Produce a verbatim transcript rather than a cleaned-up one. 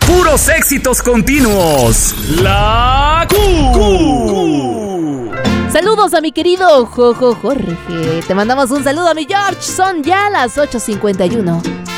Puros éxitos continuos. La Q. Saludos a mi querido Jojo Jorge. Te mandamos un saludo a mi George. Son ya las ocho cincuenta y uno.